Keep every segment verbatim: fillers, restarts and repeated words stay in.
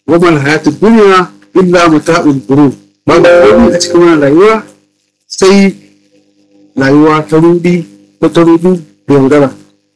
wa mal hayatud dunya illa mata'ul ghurur babu komai a cikin wannan rayuwa sai rayuwa ta rudi ko ta rudu da yaudara.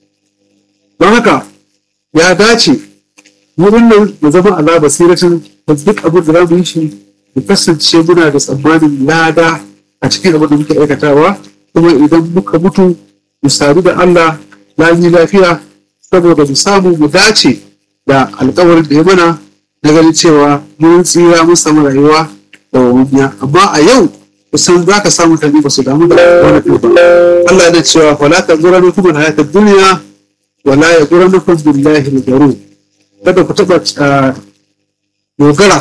Don haka ya dace wurin nan da zama ala basiratin da duk abin da za mu yi shi da kasance muna da tsammanin lada a cikin abin da muke aikatawa, kuma idan muka mutu mu sadu da Allah lami lafiya saboda mu samu mu dace da alkawarin da ya mana na ganin cewa mun tsira mun samu rayuwa da wawunya. Amma a yau kusan za ka samu mutane ba su damu da wani ba. Allah yana cewa wala ta zura na kuma hayata duniya wala ya zura na kuma billahi da garu. Kada ku taɓa dogara,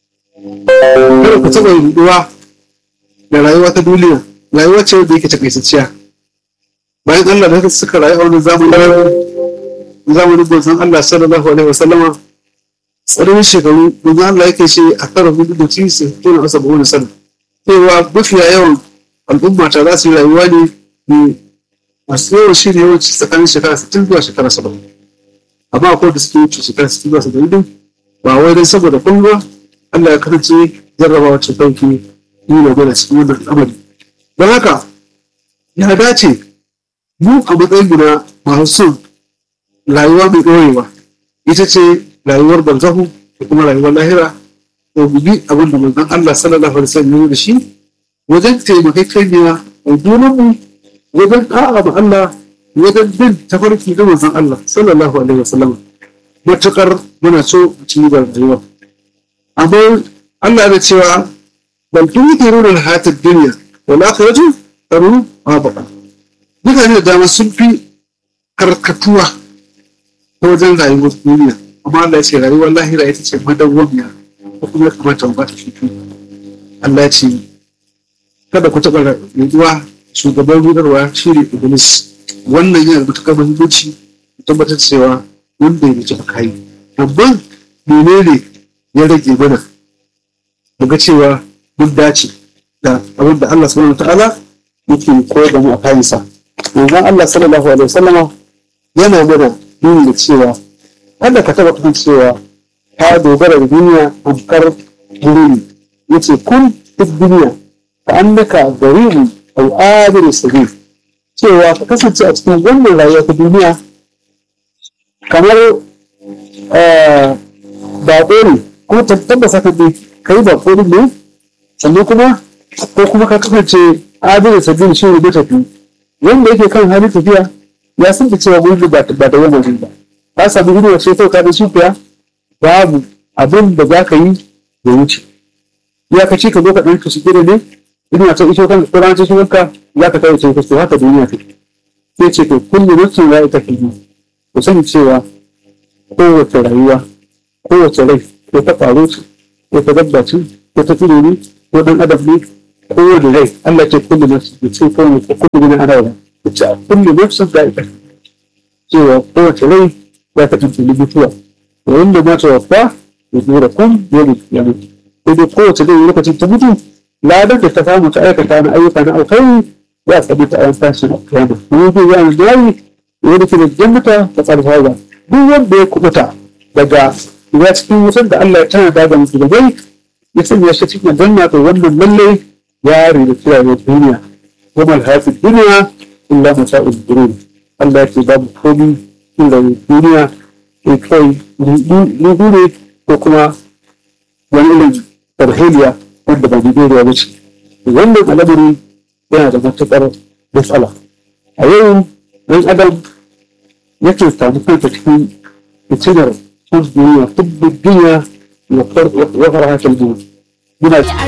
kada ku taɓa ruduwa da rayuwa ta duniya. Rayuwa ce da yake takaitacciya. Bayan Allah da suka rayu a wani zamanin zamanin manzon Allah sallallahu alaihi wasallama tsarin shekaru manzon Allah yake ce a karin hudu da ci su tuna asa bahu da sallah cewa mafiya yawan al'umma ta za su yi rayuwa ne masu yawan shi ne yawanci tsakanin shekara sittin zuwa shekara saba'in, amma akwai da suke wuce shekara sittin zuwa saba'in ba wai don saboda kuma Allah ya kasance jarrabawa ce ɗauki yi da gwada cikin wannan al'amari. Don haka ya dace mu a matsayin na masu son rayuwa mai ɗorewa ita ce rayuwar barzahu da kuma rayuwar lahira, da gubi abin da manzon Allah sallallahu alaihi wasallam ya da shi wajen taimakekeniya a junanmu, wajen da'a ma Allah, wajen bin tafarki na manzon Allah sallallahu alaihi wasallam matukar muna so mu ci ribar rayuwa. Amma Allah ya cewa bal tu'thiruna al-hayata ad-dunya wal akhiratu khairun wa abqa. Mutane da dama sun fi karkatuwa ta wajen rayuwar duniya, amma Allah ya ce rayuwar lahira ita ce madawwamiya ko kuma ya kamata mu ba ta shi. Allah ya ce kada ku taɓa rayuwa shugaban rudarwa shi ne Iblis. Wannan yana da matuƙar muhimmanci ku tabbatar cewa wanda ya ci aka yi. Amma menene ya rage mana mu ga cewa mun dace da abin da Allah subhanahu wataala yake koyar da mu a kayansa. Manzon Allah sallallahu alaihi wasallama yana mana nuni da cewa kada ka taba kan cewa ka dogara da duniya amkar gurumi. Yace kun duk duniya ka annaka garibu au abiru sabil, cewa ka kasance a cikin wannan rayuwa ta duniya kamar baƙo ne, kuma tabbasa ka ne kai baƙo ne, sannan kuma ko kuma ka kasance abiru sabil shi ne tafi wanda yake kan halin tafiya ya san da cewa gudu ba da wannan ba. Ka samu gudu wace ta ta da sufiya babu abin da za ka yi da wuce. Ya ka ci ka zo ka ɗan ka shige da ne ina ta iso kan tsoron ta shigarka za ka tawo ce ka so haka duniya take. Sai ce to kullu nafsin ya ita kiji. Ku sani cewa kowace rayuwa kowace rai ko ta faru ce ko ta dabba ce ko ta tsiro ne ko dan adam ne kowane rai Allah ce kullu nafsin ya ce kowane ko kullu min adawa ya ce kullu nafsin da ita cewa kowace rai za ta tuntuni mutuwa wanda ma ta wafa ya zura kun yau ya mutu. Sai dai kowace rai lokacin ta mutu ladar da ta samu ta aikata na ayyuka na alkhairi ya tsabi ta ayan tashi a kiyama. Wani zai yana jari wanda ke da jannata ta tsarfawa duk wanda ya kubuta daga ya cikin wutar da Allah ya tana daga musu da gai ya sanya shi cikin janna to wannan lallai ya rida kiyaye duniya kuma alhafi duniya illa mata'ul ghurur. Allah ya ce babu komai illa duniya sai kai rudu ne ko kuma wani irin tarhiliya wanda ba Nigeria ba ce. Wannan al'amari yana da matuƙar matsala. A yau ɗan adam yake samu kanta cikin fitinar son duniya tubbin duniya ya fara hakan duniya. Muna da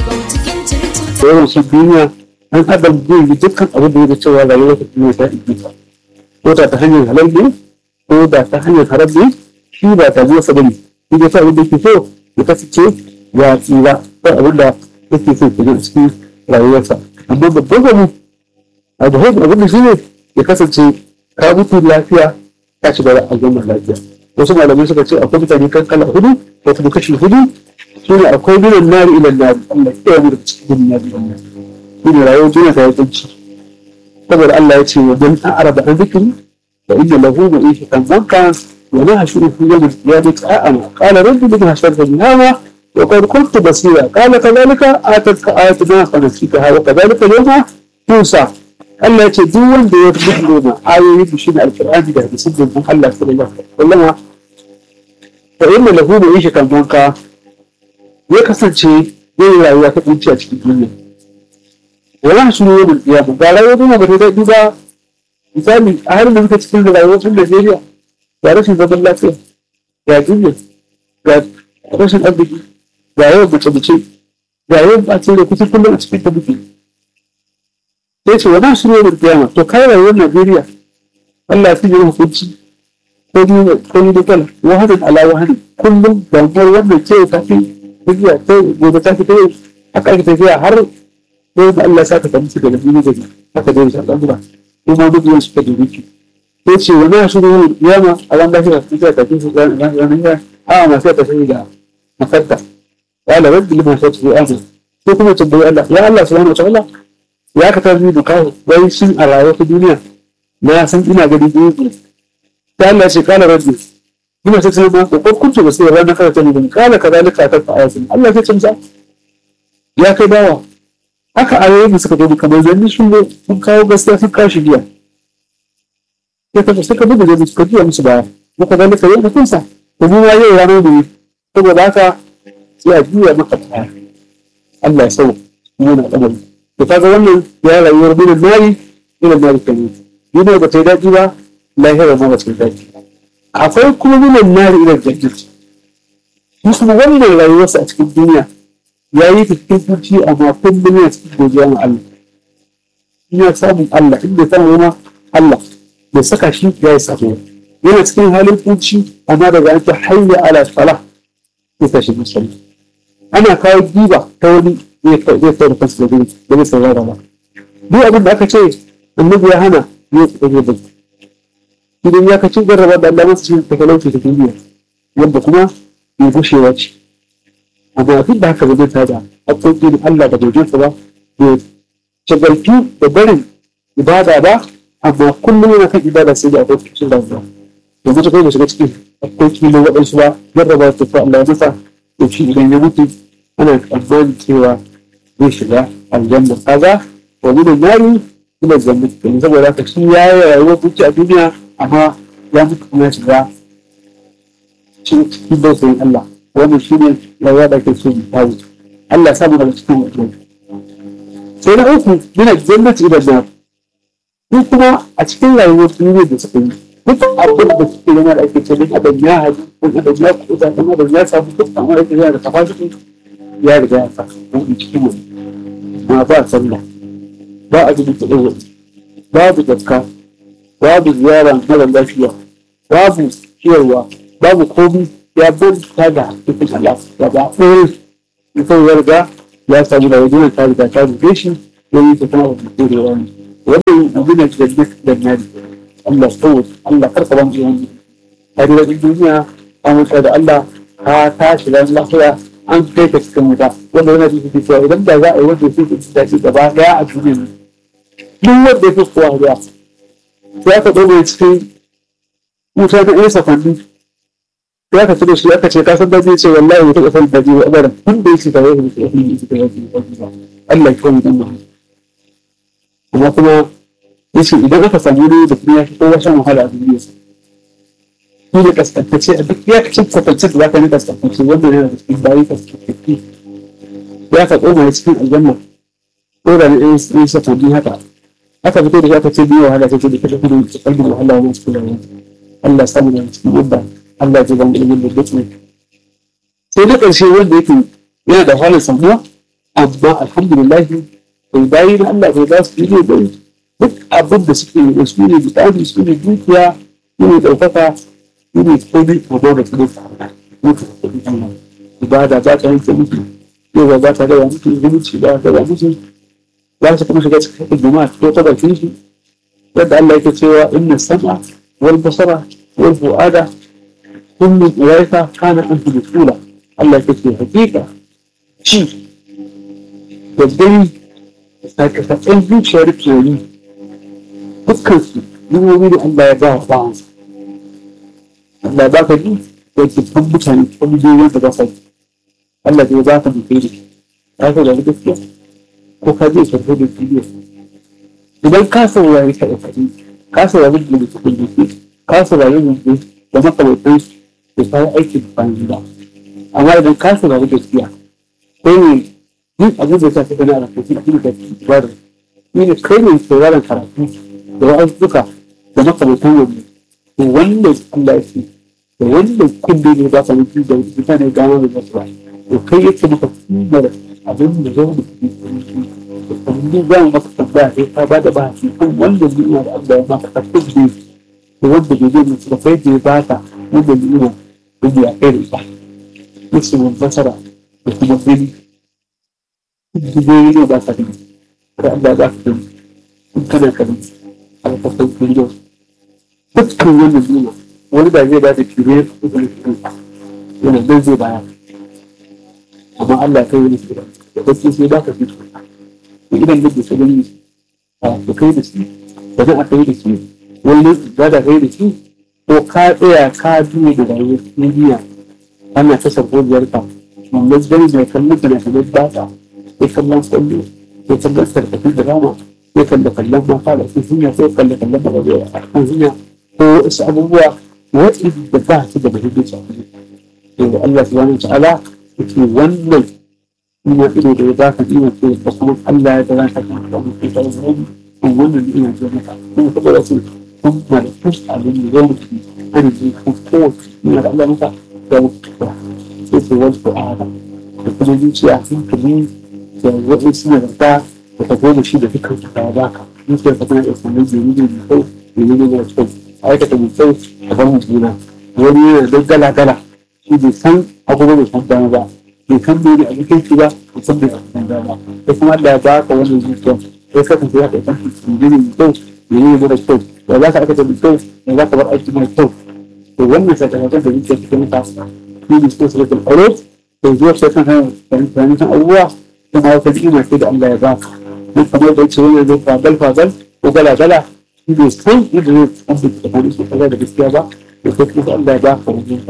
yawan son duniya ɗan adam zai yi dukkan abin da ya da cewa rayuwar ta duniya ta inganta. Ko da ta hanyar halal ne ko da ta hanyar haram ne shi ba ta zuwa sa bane. Shi da ta abin da ke so ya kasance ya tsira ko abin da yake so ke cikin rayuwarsa. Amma babban gani a da hanyar abin da shi ne ya kasance ka mutu lafiya ka ci gaba a al'ummar lafiya. Wasu malamai suka ce akwai mutane kan kala hudu ko kuma kashi hudu su ne akwai minan nari ilan nari Allah ya yi da cikin minan nari ilan nari. Shi ne rayuwar duniya ta yi tsanci. Saboda Allah ya ce wa man a'rada an zikri fa inna lahu ma'ishatan danka ونحشره في يوم القيامة أعمى قال رب لم حشرتني أعمى وقد كنت بصيرا قال كذلك آتتك آياتنا فنسيتها وكذلك اليوم تنسى Allah ya ce duk wanda ya fi nuna ayoyi da shi na alƙur'ani da hadisin da Allah sallallahu alaihi wasallam fa inna lahu ma yishi kan banka ya kasance yayin rayuwa ta kunci a cikin duniya wala shi ne da ya ga rayuwa kuma ba ta daɗi ba misali a halin da muke cikin rayuwar sun da Najeriya ga rashin zaman lafiya ga duniya ga rashin arziki ga yawan mace-mace ga yawan ɓacin da kusa kullum a cikin ta muke sai ce wani su ne da kiyama to kai rayuwar Najeriya Allah ya yi hukunci ko ni ko ni da kala wahadin ala wahadin kullum damuwar wannan ce ta fi duniya ta gobe ta fi kai haka ake tafiya har sai da Allah saka ta musu daga duniya da haka dai sai Allah kuma duk wani suka dubi ki sai ce wani su ne da kiyama a ran da shi ta ta fi ranar a ma sai ta sai da mafatta قال رب لما شئت آمن sai kuma tambayi Allah ya Allah subhanahu wa ta'ala ya ka tarbi da kawo wai shin a rayuwar ta duniya na san ina gani biyu ta Allah ce kala rabbi ina ta ce ma ko kuntu ba sai ranar kada ta ne kala kadalika ta fa ayatin Allah ya ce masa ya kai dawa haka ayoyin da suka zo kamar zanni sun ne sun kawo gaskiya sun kawo shigiya sai ka suka buga da suka jiya musu baya ko kadalika yau da kunsa to mu ma yau ranar ne saboda haka sai a juya maka baya Allah ya sauka mu na al'amari to kaga wannan ya rayuwar bin nari ila nari kan yi ba ta yi daɗi ba lahira ma ba ta yi daɗi akwai kuma bin nari ila jannati musu wannan rayuwarsa a cikin duniya ya yi ta cikin kunci amma kullum yana cikin godiya ma Allah ina samun Allah inda ta ma Allah bai saka shi ya yi sabo yana cikin halin kunci amma daga an ta hayya ala salah sai ta shi musulmi ana kawo giba ta wani zai kai da kansu da gudu da zai saurara ba duk abin da aka ce annabi ya hana ne su ɗage da idan ya kaci garraba da Allah masu cikin takalauci ta duniya wanda kuma bai gushewa ce amma abin da haka ba zai tada haƙoƙin Allah da gojinsa ba bai shagaltu da barin ibada ba amma kullum yana kan ibada sai da akwai cikin rayuwa yanzu ta kai da shiga cikin haƙoƙi na waɗansu ba garraba ta fa Allah ya masa to shi idan ya mutu ana tsammanin cewa zai shiga aljanna kaza wa min nari ila jannati kuma saboda haka shi ya yi rayuwar kuci a duniya amma ya mutu kuma ya shiga cikin dausayin Allah wannan shi ne rayuwa da ake so mu tawo Allah ya samu daga cikin mutum sai na uku yana jannati ila nar ko kuma a cikin rayuwar duniya da suka yi duk abin da suke yana da ake ce din adam ya haji ko adam ya kuɗa kuma da ya samu duk amma ake yana da tafasiri ya riga ya saka wani cikin wani ma ba sallah ba a jini ta ɗaya babu zakka babu ziyara mara lafiya babu ciyarwa babu komi ya banta da cikin Allah ya ba ɗaya ya kai ya riga ya samu da wajen ta riga ta rufe shi ya yi ta kuma wani ɗaya da wani wannan abin da ke da da nari Allah saboda Allah karka ban jiyan a riga duniya an wuce da Allah ka tashi da lafiya an kai ka cikin wuta wanda yana cikin cewa idan da za a yi wanda ya fi dace gaba daya a duniya ne duk wanda ya fi kowa ruwa ya ka ɗaure cikin wuta na ɗaya sakwanni ya ka cire shi aka ce ka san daji ce wallahi ya taɓa san daji wa abara tun da yake kawai da ya fi yi da ya fi Allah ya kawo mutum ba amma kuma ya ce idan aka samu ne da kuma ya fi kowa shan wahala a duniya shi ne kaskantacce a duk ya kacin kwatance da za ka yi kaskantacce wanda yana da cikin bayi kaskantacce ya ka tsoma ya cikin aljanna ko da na ɗaya sakonni haka aka fito da ya ka ce biyu wahala ta ce da kashe kudu da kalbin wahala wani cikin rayuwa Allah samu da cikin yadda Allah ya ban ilimin da duk ne sai na ƙarshe wanda yake yana da halin samuwa amma alhamdulillah bai bayi na Allah bai za su yi ne bai duk abin da suke da su ne bukatu su ne dukiya su ne ɗaukaka su ne komai ko da su ne mutu da kuɗi Allah ibada ba ta yanke mutu yau ba ta gaba mutu zumunci ba ta gaba mutu za su kuma shiga cikin jama'a ko ta bakin shi yadda Allah yake cewa inna sam'a wal basara wal fu'ada kullu ulaika kana anhu mas'ula Allah yake ce hakika ci da dai sakamakon zuciyar kiyoyi dukkan su yiwuwa da Allah ya ba wa bawansa Allah ba ka ji da ke kan mutane kan bidiyoyin da ba sa ji Allah zai ba ka mutai da shi ka so da gaskiya ko ka je karɓo da bidiyo idan ka saurari ka faɗi ka saurari da mutum da ke ka saurari da da makamantan da kayan aikin bayan gida amma idan ka saurari gaskiya ko ne yin abin da ta fi gana a rafi shi da ba da shi ne kai ne sauraron karatu da wa'azuka da makamantan wani to wannan Allah ya ce da wannan kulle ne ba ka nufi da mutane gama da zasu ba to kai yake maka kumar abin da zai da kuma za mu maka tambaya sai ka ba da ba shi kan wanda ni'ima da Allah ya maka ka kubbe to wanda bai zai mutu da kai da ya baka wanda ni'ima da ya kai da ita musu mun basara da kuma gani duboyi ne ba ka gani kai Allah ba ka gani in kana gani a kasar duniya dukkan wannan ni'ima wani da zai ba da kire yana dan zai baya amma Allah kai wani kira da gaske sai ba ka fito idan da ke gani a kai da shi ba zan a kai da shi wani ba da kai da shi ko ka tsaya ka duwe da rayuwar duniya ana ta sabuwar ka wannan gani mai kallon da na ba ta sai kallon kwallo sai kallon sarkafin da rama sai kallon kallon mata da sun hanya sai kallon kallon da a kan hanya ko wasu abubuwa waɗanda ba su da muhimmanci a kuma to Allah subhanahu wa ta'ala yake wannan ina ido da ya baka ina ce da kuma Allah ya dara ka kan wannan kai da wani wannan ina ce maka kuma saboda su kun mara kus abin da yau an ji ku ko ina da Allah maka da sai su wani su'ada da kuma zuciya hankali da wani suna da ta da ta goma shi da dukkan su ta baka zuciya ka tana da sanin jini da kyau jini da kyau aikata mai kyau a ban juna wani yana don gala-gala shi bai san abubuwa bai san dama ba bai san dole a jikin shi ba bai san bai san dama sai kuma Allah ya ba ka wannan zuciya sai ka tafi haka kan shi ne mai kyau ne ne mara kyau da za ka aikata mai kyau da za ka bar aiki mai kyau to wannan sakamakon da zuciya take maka shi ne so sai ka aure to zuwa sai kan hanyar kan abubuwa kuma wata ni'ima ce da Allah ya ba ka mun kamar da yake wannan zai fadal fadal ko gala-gala bai san inda zai tsambi tsakanin su kaza da gaskiya ba da sai kuma Allah ya ba ka wajen